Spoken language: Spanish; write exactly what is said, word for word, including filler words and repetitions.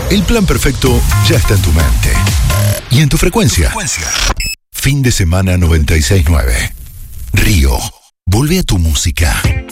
El plan perfecto ya está en tu mente. Y en tu frecuencia. frecuencia. Fin de semana noventa y seis nueve. Río. Vuelve a tu música.